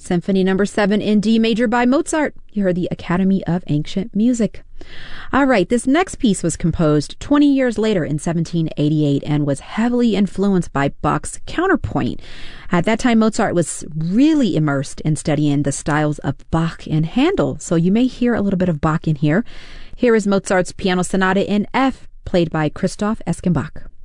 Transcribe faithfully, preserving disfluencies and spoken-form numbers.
Symphony Number seven in D major by Mozart. You heard the Academy of Ancient Music. All right, this next piece was composed twenty years later in seventeen eighty-eight and was heavily influenced by Bach's counterpoint. At that time, Mozart was really immersed in studying the styles of Bach and Handel, so you may hear a little bit of Bach in here. Here is Mozart's Piano Sonata in F, played by Christoph Eschenbach.